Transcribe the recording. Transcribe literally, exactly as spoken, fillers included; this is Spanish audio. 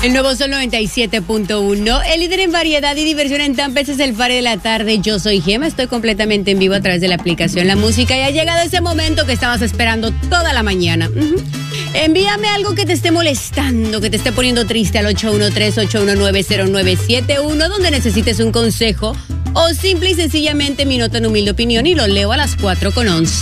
El nuevo Sol noventa y siete punto uno, el líder en variedad y diversión en Tampa. Este es el Party de la tarde. Yo soy Gema, estoy completamente en vivo a través de la aplicación La Música y ha llegado ese momento que estabas esperando toda la mañana. Uh-huh. Envíame algo que te esté molestando, que te esté poniendo triste al ocho uno tres, ocho uno nueve, cero nueve siete uno, donde necesites un consejo o simple y sencillamente mi nota en humilde opinión y lo leo a las cuatro con once.